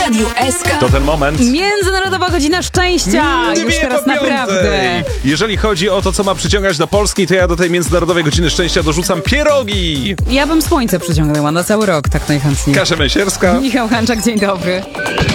Radiu SK. To ten moment. Międzynarodowa Godzina Szczęścia! Już teraz naprawdę. Jeżeli chodzi o to, co ma przyciągać do Polski, to ja do tej Międzynarodowej Godziny Szczęścia dorzucam pierogi. Ja bym słońce przyciągnęła na cały rok, tak najchętniej. Kasia Męsierska. Michał Hanczak, dzień dobry.